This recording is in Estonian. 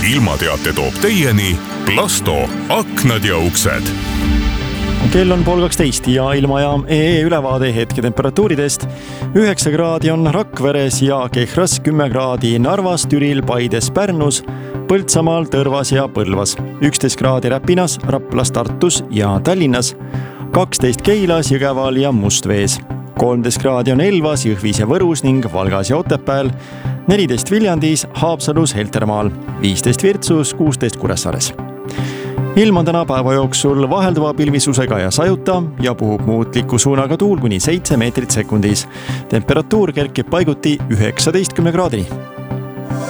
ilmateate toob teieni Plasto aknad ja uksed. Kell on 12 ja ilmajaam EE ülevaade hetketemperatuuridest. 9 kraadi on Rakveres ja Kehras, 10 kraadi Narvas, Türil, Paides, Pärnus, Põltsamaal, Tõrvas ja Põlvas, 11 kraadi Räpinas, Raplas, Tartus ja Tallinnas, 12 Keilas, Jõgeval ja Mustvees, 13 kraadi on Elvas, Jõhvis ja Võrus ning Valgas ja Otepääl, 14 Viljandis, Haapsalus, Heltermaal, 15 Virtsus, 16 Kuressaares. Ilm on täna päeva jooksul vahelduva pilvisusega ja sajuta ja puhub muutliku suunaga tuul kuni 7 meetrit sekundis. Temperatuur kerkib paiguti 19 kraadini.